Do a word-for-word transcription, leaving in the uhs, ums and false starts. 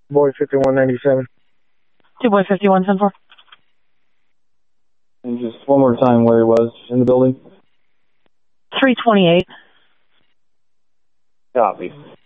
Boy fifty-one ninety-seven. Two boy fifty-one ten four. And just one more time where he was in the building. three twenty-eight. Copy.